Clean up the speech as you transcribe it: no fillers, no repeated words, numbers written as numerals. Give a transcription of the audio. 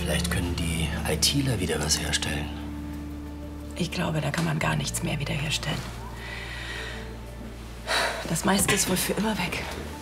Vielleicht können die ITler wieder was herstellen. Ich glaube, da kann man gar nichts mehr wiederherstellen. Das meiste ist wohl für immer weg.